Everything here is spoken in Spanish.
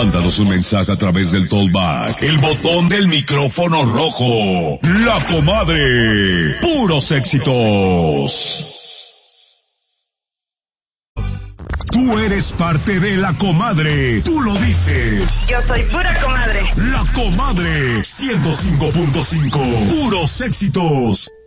Mándanos un mensaje a través del Tollback, el botón del micrófono rojo. La Comadre. Puros éxitos. Tú eres parte de La Comadre. Tú lo dices. Yo soy pura comadre. La Comadre 105.5. Puros éxitos.